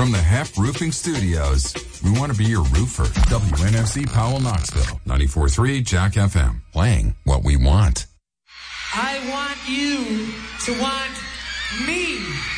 From the Hef Roofing Studios, we want to be your roofer. WNFC Powell, Knoxville. 94.3 Jack FM. Playing what we want. I want you to want me.